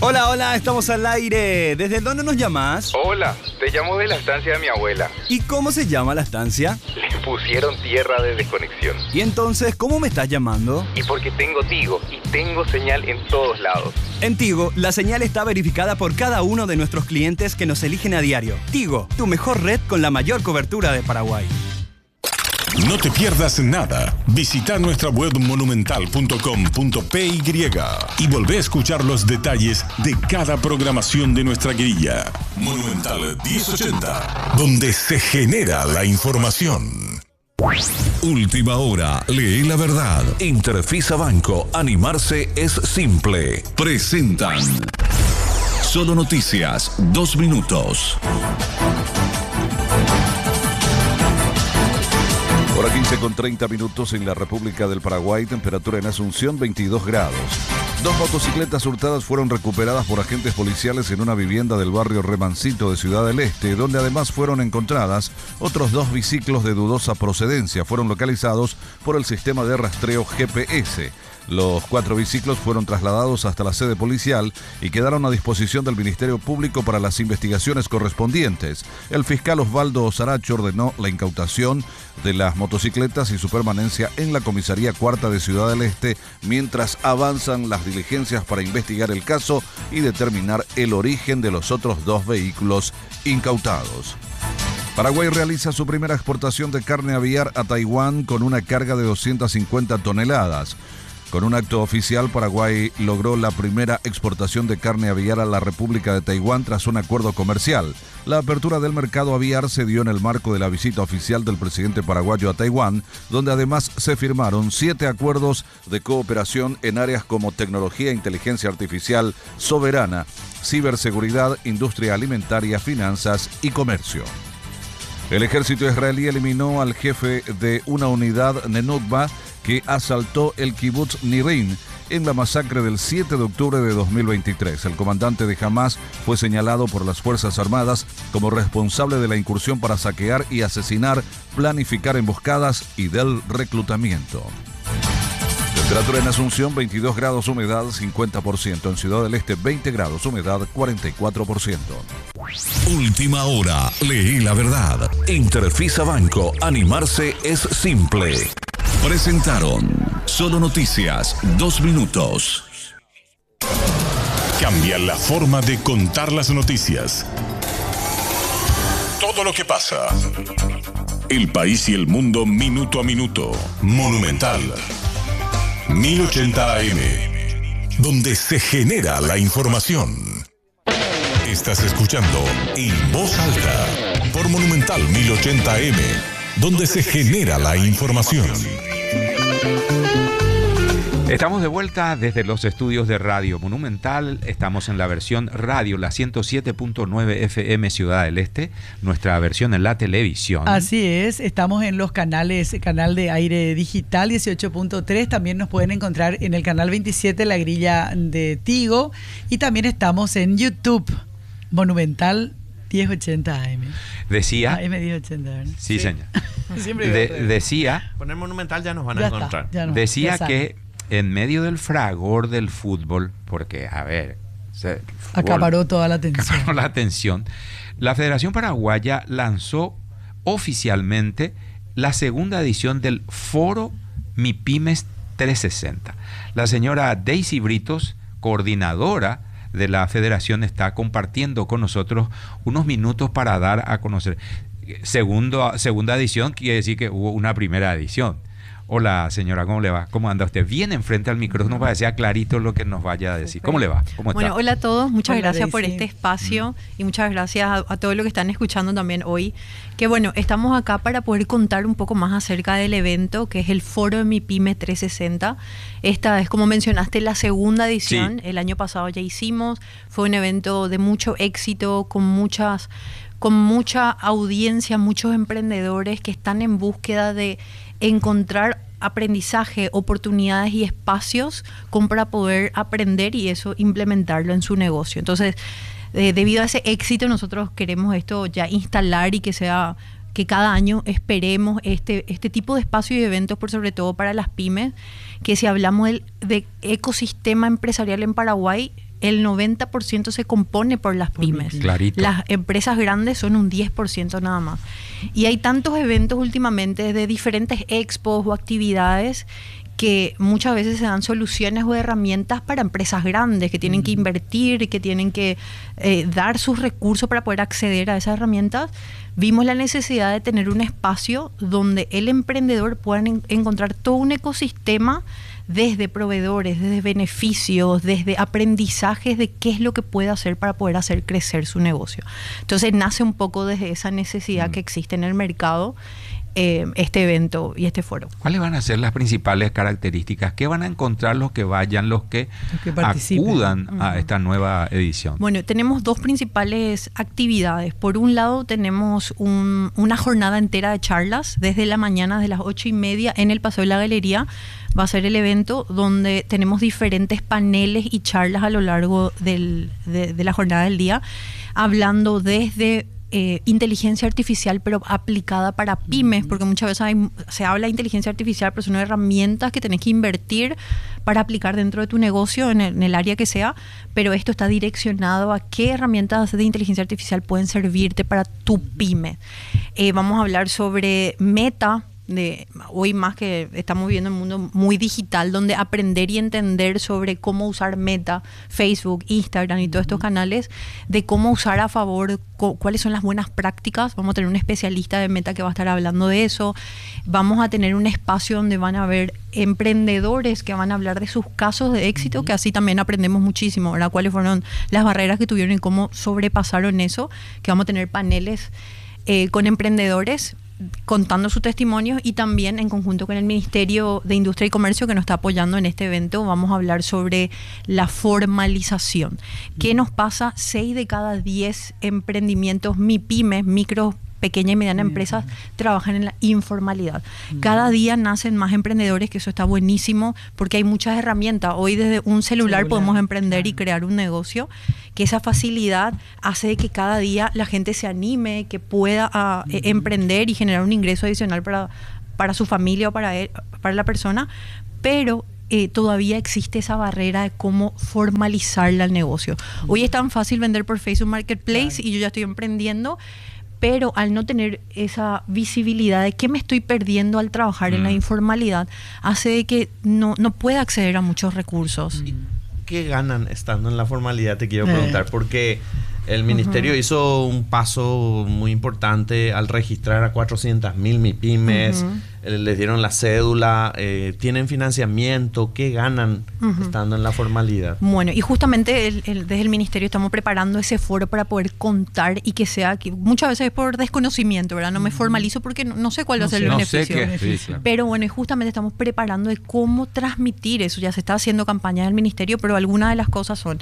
Hola, hola, estamos al aire. ¿Desde dónde nos llamas? Hola, te llamo de la estancia de mi abuela. ¿Y cómo se llama la estancia? Le pusieron tierra de desconexión. ¿Y entonces cómo me estás llamando? Y porque tengo Tigo y tengo señal en todos lados. En Tigo, la señal está verificada por cada uno de nuestros clientes que nos eligen a diario. Tigo, tu mejor red con la mayor cobertura de Paraguay. No te pierdas nada. Visita nuestra web monumental.com.py y volvé a escuchar los detalles de cada programación de nuestra grilla. Monumental 1080, donde se genera la información. Última hora, lee la verdad. Interfisa Banco, animarse es simple. Presentan Solo Noticias, 2 minutos. Hora 15:30 en la República del Paraguay, temperatura en Asunción 22 grados. 2 motocicletas hurtadas fueron recuperadas por agentes policiales en una vivienda del barrio Remancito de Ciudad del Este, donde además fueron encontradas otros 2 biciclos de dudosa procedencia. Fueron localizados por el sistema de rastreo GPS. Los 4 biciclos fueron trasladados hasta la sede policial y quedaron a disposición del Ministerio Público para las investigaciones correspondientes. El fiscal Osvaldo Saracho ordenó la incautación de las motocicletas y su permanencia en la Comisaría Cuarta de Ciudad del Este mientras avanzan las diligencias para investigar el caso y determinar el origen de los otros 2 vehículos incautados. Paraguay realiza su primera exportación de carne aviar a Taiwán con una carga de 250 toneladas. Con un acto oficial, Paraguay logró la primera exportación de carne aviar a la República de Taiwán tras un acuerdo comercial. La apertura del mercado aviar se dio en el marco de la visita oficial del presidente paraguayo a Taiwán, donde además se firmaron 7 acuerdos de cooperación en áreas como tecnología, inteligencia artificial, soberana, ciberseguridad, industria alimentaria, finanzas y comercio. El ejército israelí eliminó al jefe de una unidad Nenukba que asaltó el kibutz Nirin en la masacre del 7 de octubre de 2023. El comandante de Hamás fue señalado por las Fuerzas Armadas como responsable de la incursión para saquear y asesinar, planificar emboscadas y del reclutamiento. Temperatura en Asunción 22 grados, humedad 50%. En Ciudad del Este 20 grados, humedad 44%. Última hora, lee la verdad. Interfisa Banco, animarse es simple. Presentaron Solo Noticias, 2 minutos. Cambia la forma de contar las noticias. Todo lo que pasa. El país y el mundo minuto a minuto. Monumental 1080 AM, donde se genera la información. Estás escuchando En Voz Alta por Monumental 1080 AM, donde se genera la información. Estamos de vuelta desde los estudios de Radio Monumental. Estamos en la versión radio, la 107.9 FM Ciudad del Este, nuestra versión en la televisión. Así es, estamos en los canales, canal de aire digital 18.3, también nos pueden encontrar en el canal 27, la grilla de Tigo, y también estamos en YouTube, Monumental 1080 AM. Decía... AM 1080, ¿verdad? Sí, señor. Decía... Poner Monumental ya nos van a encontrar. Decía que en medio del fragor del fútbol, porque, a ver... Acaparó toda la atención. Acaparó la atención. La Federación Paraguaya lanzó oficialmente la segunda edición del Foro MIPYMES 360. La señora Daisy Britos, coordinadora de la Federación, está compartiendo con nosotros unos minutos para dar a conocer. Segunda edición quiere decir que hubo una primera edición. Hola, señora, ¿cómo le va? ¿Cómo anda usted? Bien enfrente al micrófono para que sea clarito lo que nos vaya a decir. ¿Cómo le va? ¿Cómo está? Bueno, hola a todos. Muchas gracias por Daisy. este espacio y muchas gracias a todos los que están escuchando también hoy. Que bueno, estamos acá para poder contar un poco más acerca del evento, que es el Foro MIPYME 360. Esta es, como mencionaste, la segunda edición. Sí. El año pasado ya hicimos. Fue un evento de mucho éxito, con mucha audiencia, muchos emprendedores que están en búsqueda de encontrar aprendizaje, oportunidades y espacios para poder aprender y eso implementarlo en su negocio. Entonces, debido a ese éxito, nosotros queremos esto ya instalar y que sea que cada año esperemos este tipo de espacios y eventos, por sobre todo para las pymes, que si hablamos de ecosistema empresarial en Paraguay, el 90% se compone por las pymes. Clarito. Las empresas grandes son un 10% nada más. Y hay tantos eventos últimamente de diferentes expos o actividades que muchas veces se dan soluciones o herramientas para empresas grandes que tienen que invertir, que tienen que dar sus recursos para poder acceder a esas herramientas. Vimos la necesidad de tener un espacio donde el emprendedor pueda encontrar todo un ecosistema, desde proveedores, desde beneficios, desde aprendizajes de qué es lo que puede hacer para poder hacer crecer su negocio. Entonces nace un poco desde esa necesidad que existe en el mercado este evento y este foro. ¿Cuáles van a ser las principales características? ¿Qué van a encontrar los que vayan, los que acudan a esta nueva edición? Bueno, tenemos dos principales actividades. Por un lado, tenemos una jornada entera de charlas desde la mañana, de las 8:30 en el Paseo de la Galería. Va a ser el evento donde tenemos diferentes paneles y charlas a lo largo de la jornada del día, hablando desde inteligencia artificial, pero aplicada para pymes, porque muchas veces se habla de inteligencia artificial, pero son herramientas que tenés que invertir para aplicar dentro de tu negocio, en el área que sea, pero esto está direccionado a qué herramientas de inteligencia artificial pueden servirte para tu pyme. Vamos a hablar sobre Meta. Hoy más que estamos viviendo un mundo muy digital, donde aprender y entender sobre cómo usar Meta, Facebook, Instagram y todos estos canales, de cómo usar a favor, cuáles son las buenas prácticas. Vamos a tener un especialista de Meta que va a estar hablando de eso. Vamos a tener un espacio donde van a haber emprendedores que van a hablar de sus casos de éxito, que así también aprendemos muchísimo, ¿verdad? Cuáles fueron las barreras que tuvieron y cómo sobrepasaron eso, que vamos a tener paneles con emprendedores contando sus testimonios, y también en conjunto con el Ministerio de Industria y Comercio, que nos está apoyando en este evento, vamos a hablar sobre la formalización. ¿Qué nos pasa? 6 de cada 10 emprendimientos MIPYMES, micro, pequeña y mediana empresas, trabajan en la informalidad. Cada día nacen más emprendedores, que eso está buenísimo, porque hay muchas herramientas. Hoy desde un celular podemos emprender y crear un negocio, que esa facilidad hace que cada día la gente se anime, que pueda emprender y generar un ingreso adicional para su familia o para la persona, pero todavía existe esa barrera de cómo formalizarla al negocio. Hoy es tan fácil vender por Facebook Marketplace y yo ya estoy emprendiendo, pero al no tener esa visibilidad de qué me estoy perdiendo al trabajar en la informalidad, hace que no pueda acceder a muchos recursos. ¿Qué ganan estando en la formalidad? Te quiero preguntar, porque el Ministerio hizo un paso muy importante al registrar a 400.000 MIPYMES, les dieron la cédula, tienen financiamiento. ¿Qué ganan estando en la formalidad? Bueno, y justamente desde el Ministerio estamos preparando ese foro para poder contar, y que sea, que muchas veces es por desconocimiento, ¿verdad? No me formalizo porque no sé cuál va a ser el beneficio. Pero bueno, y justamente estamos preparando de cómo transmitir eso. Ya se está haciendo campaña del Ministerio, pero algunas de las cosas son,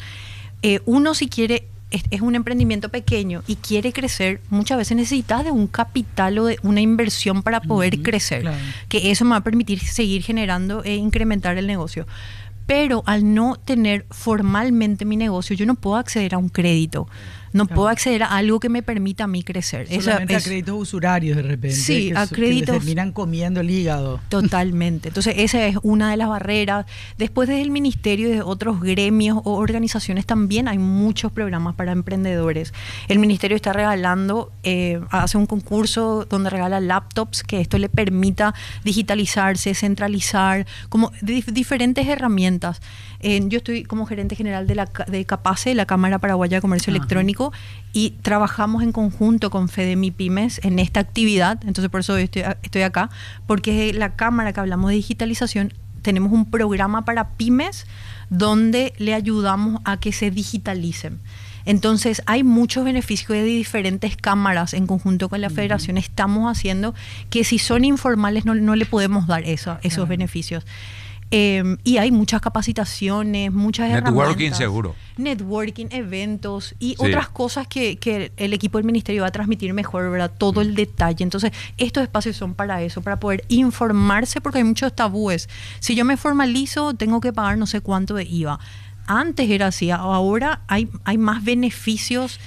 uno, si quiere, es un emprendimiento pequeño y quiere crecer, muchas veces necesitas de un capital o de una inversión para poder crecer, que eso me va a permitir seguir generando e incrementar el negocio. Pero al no tener formalmente mi negocio, yo no puedo acceder a un crédito, no puedo acceder a algo que me permita a mí crecer. Solamente a créditos usurarios de repente, sí, a créditos que terminan comiendo el hígado. Totalmente. Entonces esa es una de las barreras. Después desde el Ministerio y de otros gremios o organizaciones también hay muchos programas para emprendedores. El Ministerio está regalando, hace un concurso donde regala laptops, que esto le permita digitalizarse, centralizar, como diferentes herramientas. Yo estoy como gerente general de CAPACE, la Cámara Paraguaya de Comercio Electrónico, y trabajamos en conjunto con Fede MIPYMES en esta actividad. Entonces por eso estoy acá, porque la Cámara que hablamos de digitalización, tenemos un programa para pymes donde le ayudamos a que se digitalicen. Entonces hay muchos beneficios de diferentes cámaras en conjunto con la federación. Estamos haciendo que si son informales no le podemos dar esos beneficios. Y hay muchas capacitaciones, muchas herramientas. Networking seguro. Networking, eventos y otras cosas que el equipo del Ministerio va a transmitir mejor, ¿verdad? Todo el detalle. Entonces, estos espacios son para eso, para poder informarse, porque hay muchos tabúes. Si yo me formalizo, tengo que pagar no sé cuánto de IVA. Antes era así, ahora hay más beneficios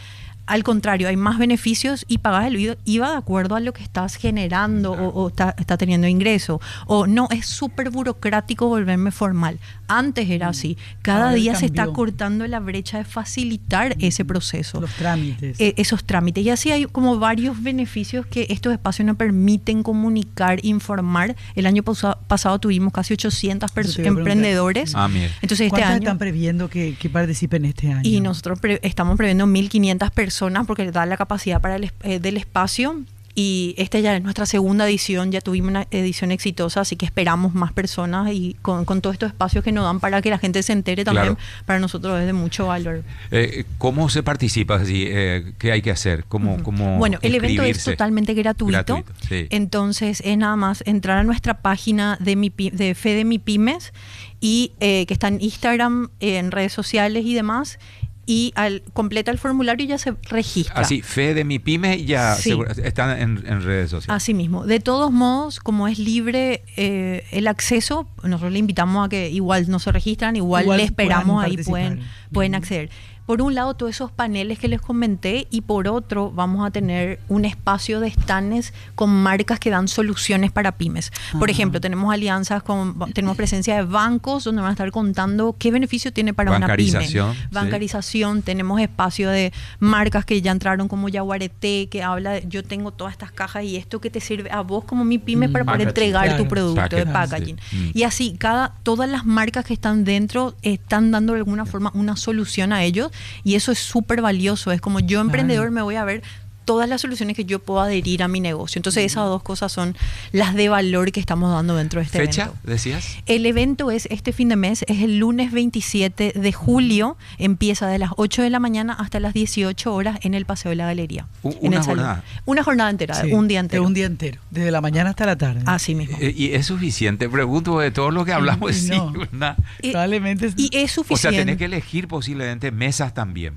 al contrario, hay más beneficios y pagas el IVA de acuerdo a lo que estás generando o está teniendo ingreso. O no, es súper burocrático volverme formal. Antes era así. Cada día se está cortando la brecha de facilitar ese proceso. Los trámites. Esos trámites. Y así hay como varios beneficios que estos espacios nos permiten comunicar, informar. El año pasado tuvimos casi 800 emprendedores. Entonces, ¿cuántos están previendo que participen este año? Y nosotros estamos previendo 1.500 personas porque da la capacidad para del espacio. Y esta ya es nuestra segunda edición, ya tuvimos una edición exitosa, así que esperamos más personas y con todos estos espacios que nos dan para que la gente se entere también, para nosotros es de mucho valor. ¿Cómo se participa? Así, ¿qué hay que hacer? ¿Cómo bueno, el evento es totalmente gratuito, sí. Entonces es nada más entrar a nuestra página de Fede Mi Pymes y que está en Instagram, en redes sociales y demás. Y completa el formulario y ya se registra. Así, Fede Mi Pyme ya están en redes sociales. Así mismo. De todos modos, como es libre el acceso, nosotros le invitamos a que igual no se registran, igual le esperamos, ahí pueden acceder. Por un lado, todos esos paneles que les comenté y por otro, vamos a tener un espacio de stands con marcas que dan soluciones para pymes. Por ejemplo, tenemos alianzas tenemos presencia de bancos donde van a estar contando qué beneficio tiene para una pyme. Bancarización, tenemos espacio de marcas que ya entraron como Yaguareté, que habla de yo tengo todas estas cajas y esto que te sirve a vos como mi pyme para poder entregar tu producto de packaging. Y así, todas las marcas que están dentro están dando de alguna forma una solución a ellos. Y eso es súper valioso. Es como yo emprendedor me voy a ver todas las soluciones que yo puedo adherir a mi negocio. Entonces esas dos cosas son las de valor que estamos dando dentro de este ¿Fecha, evento. decías? El evento es este fin de mes, es el lunes 27 de julio, empieza de las 8 de la mañana hasta las 18 horas en el Paseo de la Galería. ¿Una jornada? Una jornada entera, un día entero. Un día entero, desde la mañana hasta la tarde. Así mismo. ¿Y es suficiente? Pregunto de todo lo que hablamos. No. Probablemente. Y es suficiente. O sea, tenés que elegir posiblemente mesas también.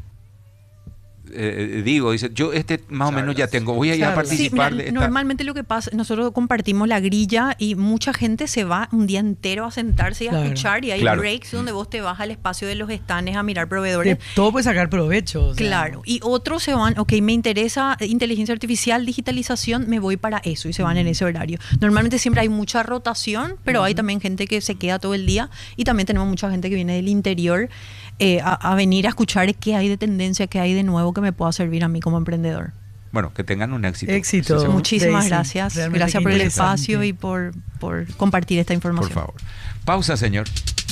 Dice, yo más o menos ya tengo, voy a ir a participar de esta. Normalmente lo que pasa, nosotros compartimos la grilla y mucha gente se va un día entero a sentarse y a escuchar y hay breaks donde vos te vas al espacio de los stands a mirar proveedores. Todo puede sacar provecho. Claro, y otros se van, me interesa inteligencia artificial, digitalización, me voy para eso y se van en ese horario. Normalmente siempre hay mucha rotación, pero hay también gente que se queda todo el día y también tenemos mucha gente que viene del interior a venir a escuchar qué hay de tendencia, qué hay de nuevo que me pueda servir a mí como emprendedor. Bueno, que tengan un éxito. Éxito. Muchísimas gracias. Gracias por el espacio y por compartir esta información. Por favor. Pausa, señor.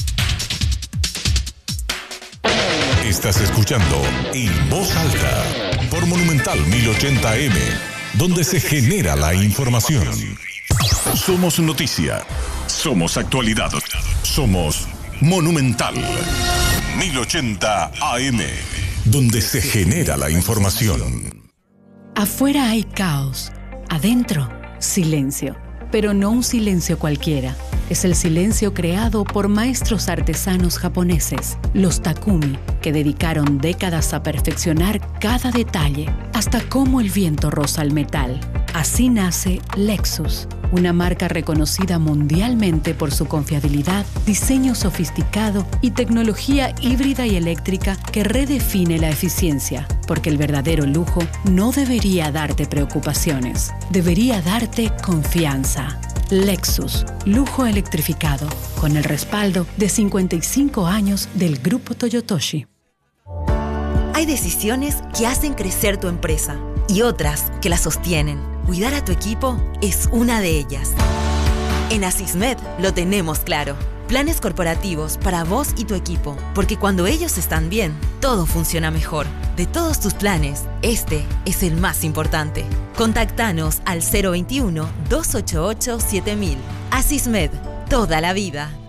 Estás escuchando En Voz Alta por Monumental 1080M, donde se genera la información. Somos noticia. Somos actualidad. Somos Monumental 1080 AM, donde se genera la información. Afuera hay caos, adentro silencio, pero no un silencio cualquiera. Es el silencio creado por maestros artesanos japoneses, los Takumi, que dedicaron décadas a perfeccionar cada detalle, hasta cómo el viento roza el metal. Así nace Lexus, una marca reconocida mundialmente por su confiabilidad, diseño sofisticado y tecnología híbrida y eléctrica que redefine la eficiencia, porque el verdadero lujo no debería darte preocupaciones, debería darte confianza. Lexus, lujo electrificado, con el respaldo de 55 años del Grupo Toyotoshi. Hay decisiones que hacen crecer tu empresa y otras que la sostienen. Cuidar a tu equipo es una de ellas. En Asismed lo tenemos claro. Planes corporativos para vos y tu equipo, porque cuando ellos están bien, todo funciona mejor. De todos tus planes, este es el más importante. Contactanos al 021-288-7000. Asismed, toda la vida.